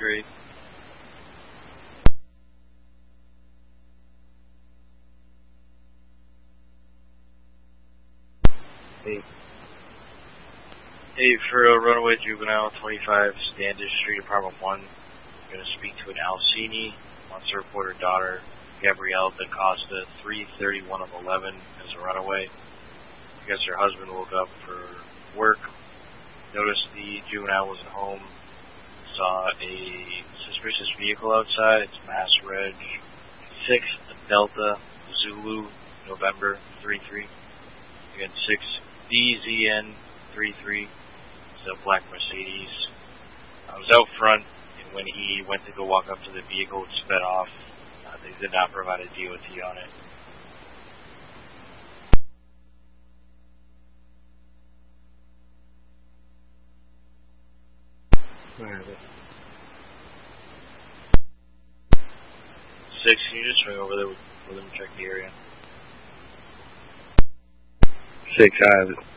trade. Hey. Hey, for a runaway juvenile, 25 Standish Street, Apartment 1. I'm going to speak to an Alcini. Wants to report her daughter, Gabrielle DaCosta, 3:31 of 11, as a runaway. I guess her husband woke up for work, noticed the juvenile wasn't home, saw a suspicious vehicle outside. It's Mass Reg 6 Delta Zulu November 33. Again, 6 DZN 33. It's a black Mercedes. I was out front, and when he went to go walk up to the vehicle, it sped off. They did not provide a DOT on it. Where is it? 6, can you just swing over there with him and check the area? 6, I have it.